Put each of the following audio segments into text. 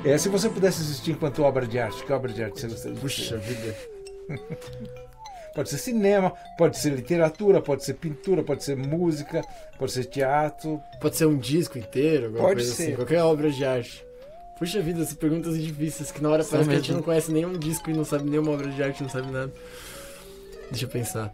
Se você pudesse existir enquanto obra de arte, que obra de arte você gostaria de Puxa vida. Pode ser cinema, pode ser literatura, pode ser pintura, pode ser música, pode ser teatro. Pode ser um disco inteiro, alguma Pode coisa ser. assim, qualquer obra de arte. Puxa vida, essas perguntas difíceis, que na hora parece que a gente não conhece nenhum disco e não sabe nenhuma obra de arte, não sabe nada. Deixa eu pensar.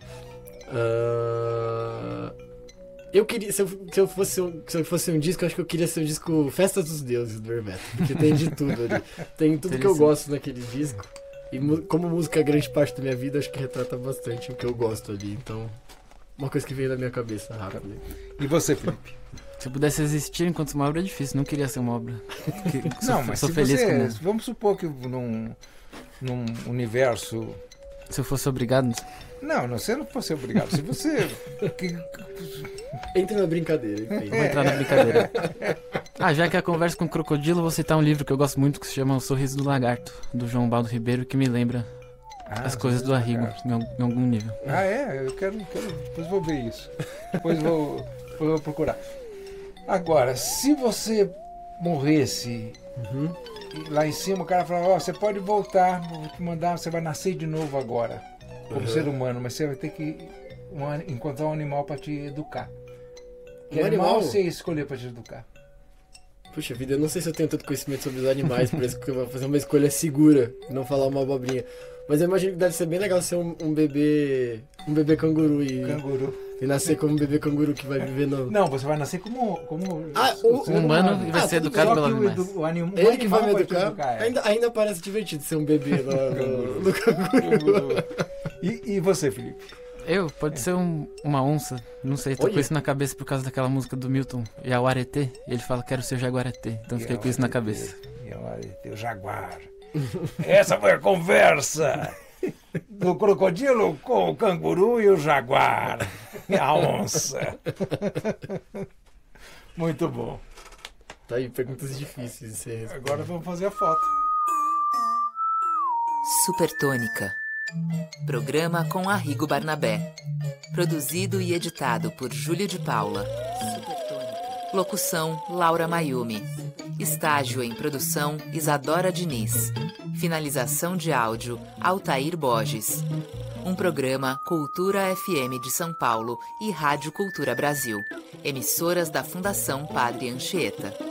Eu queria, se eu fosse um disco, eu acho que eu queria ser um disco Festa dos Deuses do Hermeto, porque tem de tudo ali. Tem tudo que eu gosto naquele disco. E como música é grande parte da minha vida, acho que retrata bastante o que eu gosto ali. Então, uma coisa que veio na minha cabeça rápido. E você, Felipe? Se eu pudesse existir enquanto uma obra é difícil, não queria ser uma obra. Não, mas sou se feliz com vamos supor que num universo... Se eu fosse obrigado... Não, você não fosse obrigado. Se você... Entra na brincadeira, enfim. Vou entrar na brincadeira. Já que é a conversa com o crocodilo, vou citar um livro que eu gosto muito, que se chama O Sorriso do Lagarto, do João Baldo Ribeiro, que me lembra as coisas do Arrigo, em algum nível. Eu quero... Depois vou ver isso. Depois vou procurar. Agora, se você morresse... E lá em cima o cara falava, você pode voltar, vou te mandar, você vai nascer de novo agora, como ser humano, mas você vai ter que encontrar um animal para te educar. Que animal você ia escolher para te educar? Puxa vida, eu não sei se eu tenho tanto conhecimento sobre os animais, por isso que eu vou fazer uma escolha segura e não falar uma abobrinha. Mas eu imagino que deve ser bem legal ser um bebê canguru e nascer como um bebê canguru que vai viver no... Não, você vai nascer como um humano e vai ser educado pelo animal. Ele que vai me educar. Ainda parece divertido ser um bebê no canguru. E você, Felipe? Pode ser uma onça, não sei, tô com isso na cabeça por causa daquela música do Milton, Yaguareté, e ele fala, quero ser Jaguareté, então fiquei com isso na cabeça. Yaguareté, o jaguar. Essa foi a conversa do crocodilo com o canguru e o jaguar, a onça. Muito bom. Tá aí, perguntas difíceis. Agora vamos fazer a foto. Supertônica. Programa com Arrigo Barnabé. Produzido e editado por Júlio de Paula. Locução, Laura Mayumi. Estágio em produção, Isadora Diniz. Finalização de áudio, Altair Borges. Um programa Cultura FM de São Paulo e Rádio Cultura Brasil. Emissoras da Fundação Padre Anchieta.